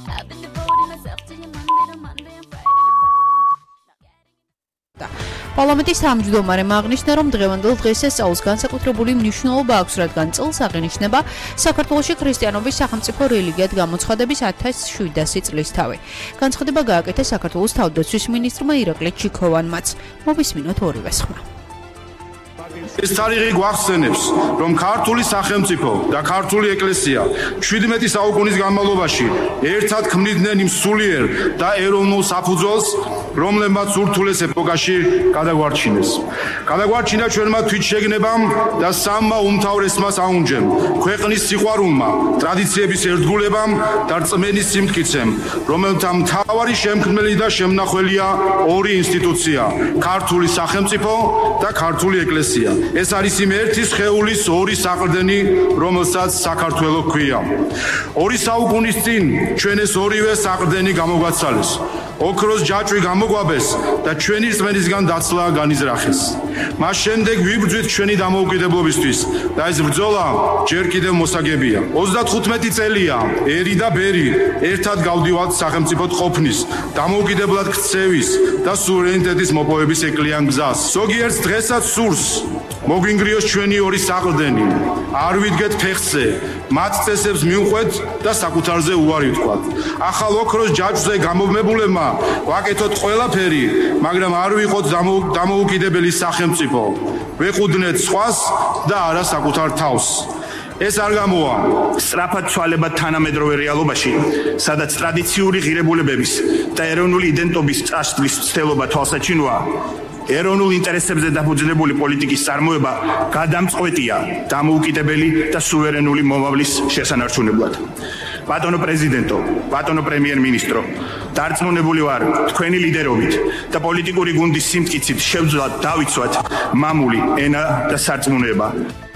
I've been devoting myself to you Monday to Monday and Friday to Friday. პარლამენტის თავმჯდომარემ აღნიშნა, რომ დღევანდელ დღეს ეს წელს განსაკუთრებული მნიშვნელობა აქვს, რადგან წელს აღინიშნება საქართველოში ქრისტიანობის სახელმწიფო რელიგიად გამოცხადების 1700 წლისთავი. განცხადება გააკეთა საქართველოს თავდაცვის მინისტრმა ირაკლი ჩიქოვანმაც. მოვისმინოთ ორივეს ხმა. ეს თარიღი გვახსენებს, რომ ქართული სახელმწიფო და ქართული ეკლესია 17 საუკუნის განმავლობაში ერთად ქმნიდნენ იმ სულიერ და ეროვნულ საფუძველს, რომლებმაც ურთულეს ეპოქაში გადაგვარჩინეს. გადაგვარჩინა ჩვენმა თვითშეგნებამ და სამმა უმთავრესმა საუნჯემ, ქვეყნის სიყვარულმა, ტრადიციების ერთგულებამ და რწმენის სიმტკიცემ, რომელთა მთავარი შემქმნელი და შემნახველია ორი ინსტიტუცია, ქართული სახელმწიფო და ქართული ეკლესია. ეს არის იმ ერთი სხეულის ორი საყრდენი, რომელსაც საქართველო ჰქვია. ორი საუკუნის წინ ჩვენ ეს ორივე საყრდენი გამოგვაცალეს. ოქროს ჯაჭვი გამოგვაბეს და ჩვენი რწმენისგან დაცლა განიზრახეს. მას შემდეგ ვიბრძვით ჩვენი დამოუკიდებლობისთვის და ეს ბრძოლა ჯერ კიდევ მოსაგებია. 35 წელია ერი და ბერი ერთად გავდივართ სახელმწიფოდ ყოფნის, დამოუკიდებლად ქცევის და სუვერენიტეტის მოპოვების ეკლიან გზას. ზოგიერთ დღესაც სურს მოგვინგრიოს ჩვენი ორი საყრდენი, არ ვიდგეთ ფეხზე, მათ წესებს მივყვეთ და საკუთარზე უარი ვთქვათ. ახალ ოქროს ჯაჭვზე გამომებულებმა ვაკეთოთ ყველაფერი, მაგრამ არ ვიყოთ დამოუკიდებელი სახელმწიფო. ვეყუდნეთ სხვას და არა საკუთარ თავს. ეს არ გამოვა სწრაფად ცვალებად თანამედროვე რეალობაში, სადაც ტრადიციული ღირებულებების და ეროვნული იდენტობის წასვლის ცდელობა თვალსაჩინოა. ეროვნულ ინტერესებზე დაფუძნებული პოლიტიკის წარმოება გადამწყვეტია დამოუკიდებელი და სუვერენული მომავლის შესანარჩუნებლად. ბატონო პრეზიდენტო, ბატონო პრემიერ-მინისტრო, დარწმუნებული ვარ, თქვენი ლიდერობით და პოლიტიკური გუნდის სიმტკიცით შევძლოთ დავიცვათ მამული ენა და სარწმუნოება.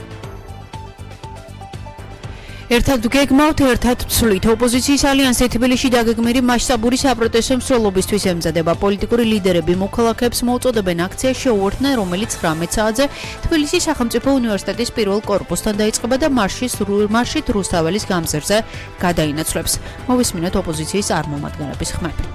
ერთად გეგმავთ, ერთად ვცვლით. ოპოზიციის ალიანსი თბილისში დაგეგმილი მასშტაბური საპროტესტო მსვლელობისთვის ემზადება. პოლიტიკური ლიდერები მოქალაქეებს მოუწოდებენ აქციაში შეუერთდნენ, რომელიც 19 საათზე თბილისის სახელმწიფო უნივერსიტეტის პირველ კორპუსთან დაიწყება და მარშით რუსთაველის გამზირზე გადაინაცვლებს. მოვისმინოთ ოპოზიციის წარმომადგენლების ხმები.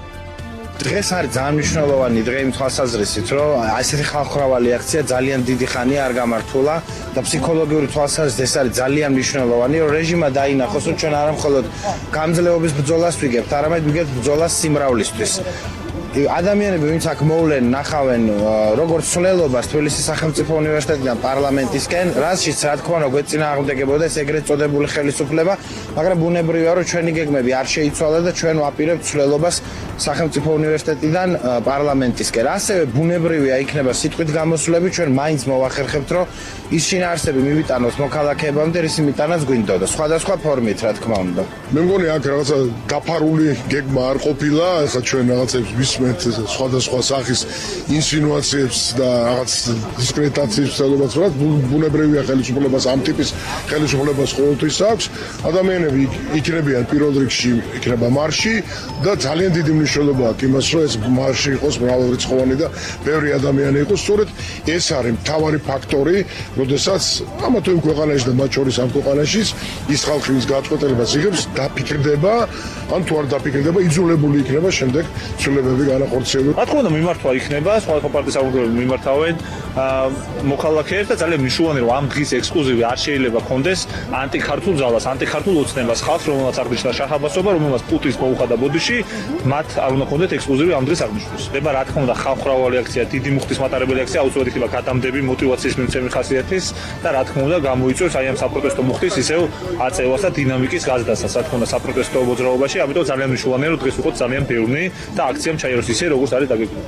დღეს არის ძალიან მნიშვნელოვანი დღე იმ თვალსაზრისით, რომ ასეთი ხალხმრავალი აქცია ძალიან დიდი ხანია არ გამართულა და ფსიქოლოგიური თვალსაზრისით ეს არის ძალიან მნიშვნელოვანი, რომ რეჟიმა დაინახოს, რომ ჩვენ არა მხოლოდ გამძლეობის ბრძოლას ვიგებთ, არამედ ვიგებთ ბრძოლას სიმრავლისთვის. ადამიანები, ვინც აქ მოვლენ, ნახავენ როგორც ცვლილობას თბილისის სახელმწიფო უნივერსიტეტიდან პარლამენტისკენ, რაზეც რა თქმა უნდა გვეწინააღმდეგებოდა ეს ეგრეთ წოდებული ხელისუფლება, მაგრამ ბუნებრივია, რომ ჩვენი გეგმები არ შეიცვალა და ჩვენ ვაპირებთ ცვლილობას სახელმწიფო უნივერსიტეტიდან პარლამენტისკენ. ასევე ბუნებრივია იქნება სიტყვით გამოსვლები, ჩვენ მაინც მოვახერხებთ, რომ ის შინაარსები მივიტანოს მოქალაქეებამდე, რის იმიტანაც გვინდოდა, სხვადასხვა ფორმით, რა თქმა უნდა. მე მგონი აქ რაღაცა დაფარული გეგმა არ ყოფილა, ახლა ჩვენ რაღაცებს ვისმენთ სხვადასხვა სახის ინსინუაციებს და რაღაც დისკრეტაციის ცდილობებს, რაც ბუნებრივია ხელისუფლებას ამ ტიპის ხელისუფლებას ყოველთვის აქვს. ადამიანები იქნებიან პირველ რიგში, იქნება მარში და ძალიან დიდი მნიშვნელობა აქვს იმას, რომ ეს მარში იყოს მრავალრიცხოვანი და ბევრი ადამიანი იყოს. სწორედ ეს არის მთავარი ფაქტორი, როდესაც ამა თუ იმ ქვეყანაში და მათ შორის ამ ქვეყანაში ის ხალხი, ვის გაწყვეტილებას იღებს, დაფიქრდება, ან თუ არ დაფიქრდება, იძულებული იქნება შემდეგ ცვლილებები განახორციელოს. რა თქმა უნდა, მიმართვა იქნება, სხვადასხვა პარტიის აღგროვებები მიმართავენ მოქალაქეებს და ძალიან მნიშვნელოვანია, რომ ამ დღის ექსკლუზივი არ შეიძლება კონდეს ანტიქართულ ძალას, ანტიქართულ ოცნებას, ხალხს, რომელსაც აღნიშნა შაჰ-აბასობა, რომელსაც პუტინს მოუხადა ბოდიში, მათ არ უნდა კონდეთ ექსკლუზივი ამ დღის აღნიშვნის. ხდება, რა თქმა უნდა, ხალხმრავალი აქცია, დიდი მუხტის მატარებელი აქცია, აუცილებლად იქნება გადამდები, мотиваციის მიმცემი ხასიათის და რა თქმა უნდა, გამოიწვევს აი ამ საპროტესტო მუხტის ისევ აწევას და დინამიკის გაზრდასაც, რა თქმა უნდა, საპროტესტო მოძრაობაში, ამიტომ ძალიან მნიშვნელოვანია, რომ დღეს ვიყოთ ძალიან ბევრი და აქციამ ჩაიეროს ისე, როგორც არის დაგეგმილი.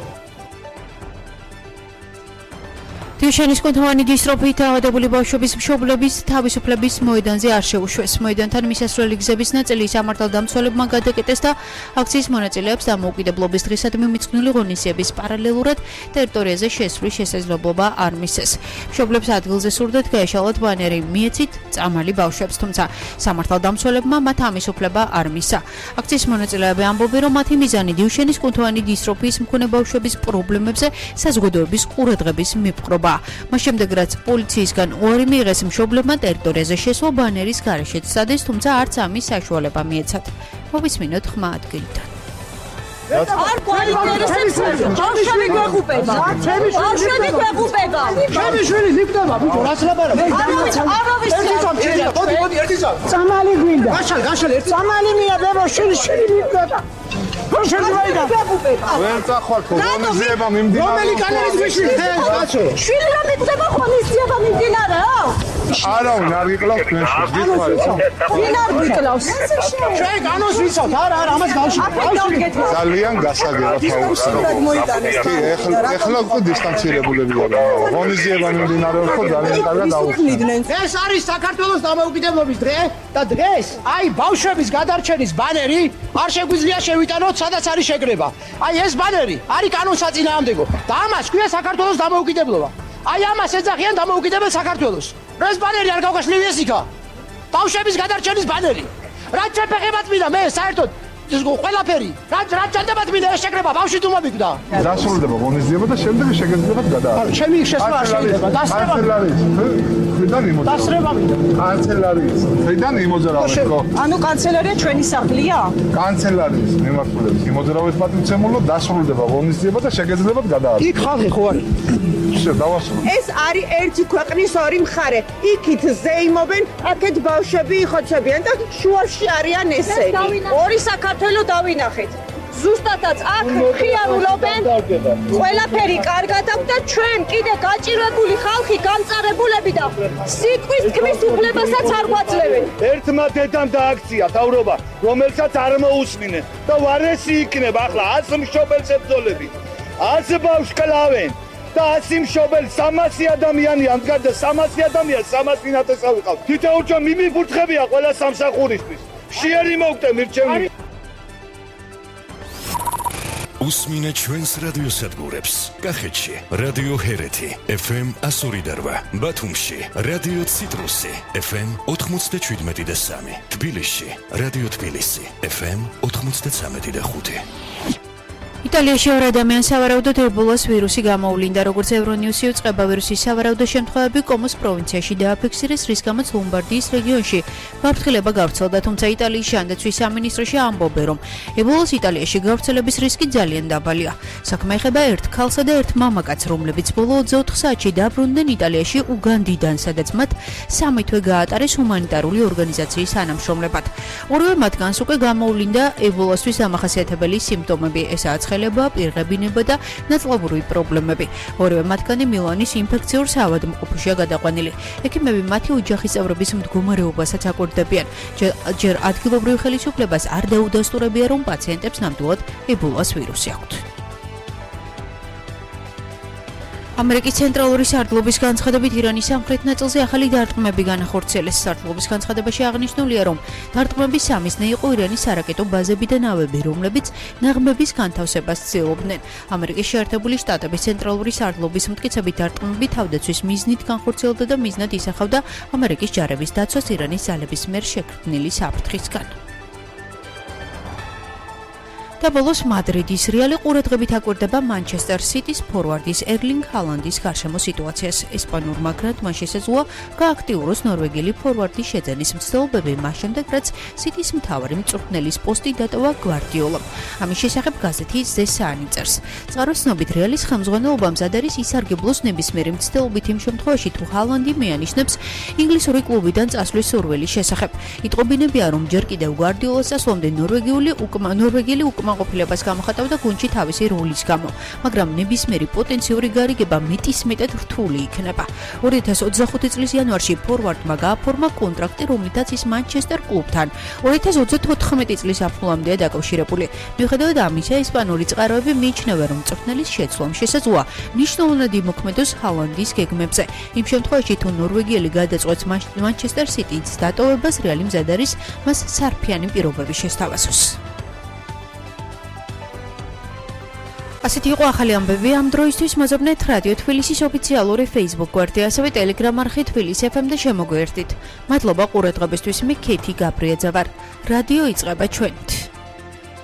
დიუშენის კუნთოვანი დისტროფით დაავადებული ბავშვების მშობლების თავისუფლების მოედანზე არ შეუშვეს. მოედანთან მისასვლელი გზების ნაწილი სამართალდამცველებმა გადაკეტეს და აქციის მონაწილეებს დამოუკიდებლობის დღისადმი მიძღვნილი ღონისძიების პარალელურად ტერიტორიაზე შესვლის შესაძლებლობა არ მისცეს. მშობლებს ადგილზე სურდათ გაეშალათ ბანერი მიეცით წამალი ბავშვებს, თუმცა სამართალდამცველებმა მათ ამის უფლება არ მისცა. აქციის მონაწილეები ამბობენ, რომ მათი მიზანი დიუშენის კუნთოვანი დისტროფიის მქონე ბავშვების პრობლემებზე საზოგადოების ყურადღების მიპყრობა. მას შემდეგ რაც პოლიციისგან უარი მიიღეს მშობლებმა ტერიტორიაზე შესვლა ბანერის გარეშეც სცადეს, თუმცა არც ამის საშუალება მიეცათ. მოვისმინოთ ხმა ადგილიდან. არ გვაინტერესებს ბავშვები გვეღუპება ბავშვები გვეღუპება ჩემი შვილი ლიფტება ბიჭო რაც ლაპარაკობ არავის მოდი ერთი წამი სამალი გვინდა გაშალ ერთი სამალი მიაბება შვილი ლიფტება ბავშვები ვაიდა ვერ წახვალ ქონიზება მიმდინარე რომელი კანალის გვიშლის კაცო შვილი რომ მიწება ხონიზება მიმდინარეო არავინ არ იკლავს თქვენში გითხრა ვინ არ გიკლავს ჩვენ განოს ვიცავთ არა ამას გავშალ ძალიან გასაგებად აუხსნა კი ეხლა უკვე დისტანცირებულები ვარ ღონისძიება მიმდინარეობს ხო ძალიან კარგად აუხსნა ეს არის საქართველოს დამოუკიდებლობის დღე და დღეს აი ბავშვების გადარჩენის ბანერი არ შეგვიძლია შევიტანოთ სადაც არის შეკრება აი ეს ბანერი არის კანონსაწინააღმდეგო და ამას ქვია საქართველოს დამოუკიდებლობა აი ამას ეძახიან დამოუკიდებელ საქართველოს ეს ბანერი არ გავგაშლივიეს იქა ბავშვების გადარჩენის ბანერი რაც შეფეხებად მინდა მე საერთოდ ყველაფერი რაც ჩანდებათ მინდა ეს შეკრება ბავშვი თუ მომიკვდა დასრულდება ღონისძიება და შემდეგ შეგეძლებათ გადააყენოთ ჩემი შესვლა არ შეიძლება დასრება მინდა კანცელარიის თვიდან იმოძრავეთ ხო ანუ კანცელარია ჩვენი სახლია კანცელარიის მიმართულებით იმოძრავეთ პატივცემულო დასრულდება ღონისძიება და შეგეძლებათ გადააყენოთ იქ ხალხი ხო არის ეს არის ერთი ქვეყნის ორი მხარე. იქით ზეიმობენ, აქეთ ბავშვები იხოცებიან და შუაში არიან ესენი. ორი საქართველო დავინახეთ. ზუსტადაც აქ ხიარულობენ. ყველაფერი კარგად აქვს და ჩვენ კიდე გაჭირვებული ხალხი, გამწარებულები და სიტყვის თქმის უფლებასაც არ გვაძლევენ. ერთმა დედამ დააქცია თავრობა, რომელსაც არ მოусმინენ და ვარესი იქნება ახლა 100 მშობელს ებრძოლები. 100 ბავშვს კლავენ. და 100 მშობელ 300 ადამიანი ამდგარდა 300 ადამიანს 300 ნათესავი ყავს. თითოეულჯერ მიმიფურთხებია ყველა სამსახურისთვის. შეერი მოგდე მირჩევნი. უსმინე ჩვენს რადიოსადგურებს. კახეთში რადიო ჰერეთი FM 102.8, ბათუმში რადიო ციტრუსი FM 97.3, თბილისში რადიო თბილისი FM 93.5. იტალიაში ორ ადამიანს სავარაუდოდ ებოლას ვირუსი გამოვლინდა, როგორც ევრონიუსი უწყება ვირუსის სავარაუდო შემთხვევები კომოს პროვინციაში დააფიქსირეს, რის გამოც ლომბარდიის რეგიონში გაფრთხილება გავრცელდა, თუმცა იტალიის შანდაცვის სამინისტროში ამბობენ, რომ ებოლას იტალიაში გავრცელების რისკი ძალიან დაბალია. საქმე ეხება ერთ ქალსა და ერთ მამაკაცს, რომლებიც ბოლო 24 საათში დაბრუნდნენ იტალიაში უგანდიდან, სადაც მათ 3 თვე გაატარეს ჰუმანიტარული ორგანიზაციის თანამშრომლებად. ორივე მათგანს უკვე გამოვლინდა ებოლასთვის დამახასიათებელი სიმპტომები, ესაა ცხელება, პირღებინება და ნაწლავური პრობლემები. ორივე მათგანი მილანის ინფექციურ საავადმყოფოშია გადაყვანილი. ექიმები მათი ოჯახის წევრების მდგომარეობასაც აკვირდებიან. ჯერ ადგილობრივ ხელისუფლებას არ დაუდასტურებია, რომ პაციენტებს ნამდვილად ებოლას ვირუსი აქვთ. ამერიკის ცენტრალური სარდლობის განცხადებით ირანის სამხრეთ ნაწილზე ახალი დარტყმები განახორციელეს. სარდლობის განცხადებაში აღნიშნულია, რომ დარტყმების სამიზნე იყო ირანის სარაკეტო ბაზები და ნავები, რომლებიც ნაღმების განთავსებას ცდილობდნენ. ამერიკის შეერთებული შტატების ცენტრალური სარდლობის მტკიცებით დარტყმები თავდაცვის მიზნით განხორციელდა და მიზნად ისახავდა ამერიკის ჯარების დაცვას ირანის ძალების მიერ შექმნილი საფრთხისგან. და ბოლოს მადრიდის რეალი ყურადღებით აკვირდება მანჩესტერ სიტის ფორვარდის ერლინგ ჰალანდის გარშემო სიტუაციას. ესპანურმა გრანდმა შესაძლოა გააქტიუროს ნორვეგიელი ფორვარდის შეძენის მცდელობები, მას შემდეგ რაც სიტის მთავარი მწვრთნელის პოსტი დატოვა გვარდიოლამ. ამის შესახებ გაზეთი The Sun წერს. წყაროს ცნობით რეალის ხელმძღვანელობა მზად არის ისარგებლოს ნებისმიერი მცდელობით იმ შემთხვევაში, თუ ჰალანდი მიანიშნებს ინგლისური კლუბიდან წასვლის სურვილის შესახებ. იტყობინებია, რომ ჯერ კიდევ გვარდიოლას წასვლამდე ნორვეგიელი უკმაყოფილებას გამოხატავდა გუნდში თავისი როლის გამო, მაგრამ ნებისმიერი პოტენციური გარიგება მეტისმეტად რთული იქნება. 2025 წლის იანვარში ფორვარდმა გააფორმა კონტრაქტი, რომლითაც ის მანჩესტერ კლუბთან 2034 წლის აფრთხილამდეა დაკავშირებული. მიუხედავად ამისა, ესპანური წყაროები მიიჩნევენ, რომ მწვრთნელის შეცვლამ შესაძლოა მნიშვნელოვნად იმოქმედოს ჰალანდის გეგმებზე. იმ შემთხვევაში, თუ ნორვეგიელი გადაწყვეტს მანჩესტერ სიტის დატოვებას, რეალი მზად არის მას სარფიანი პირობები შესთავაზოს. ასეთი იყო ახალი ამბები ამ დროისთვის. მოზობნეთ რადიო თბილისის ოფიციალური Facebook გვერდი, ასევე Telegram არხი თბილისი FM და შემოგვიერთდით. მადლობა ყურადღებისთვის. მე ქეთი გაბრიაძე ვარ. რადიო იწყება ჩვენით.